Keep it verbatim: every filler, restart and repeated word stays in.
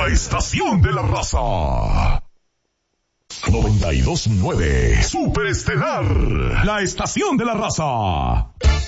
La estación de la raza. noventa y dos punto nueve Superestelar, la estación de la raza.